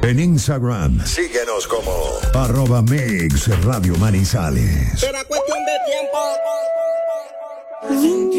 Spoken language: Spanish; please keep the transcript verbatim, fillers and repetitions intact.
En Instagram, síguenos como arroba Mix Radio Manizales. Será cuestión de tiempo.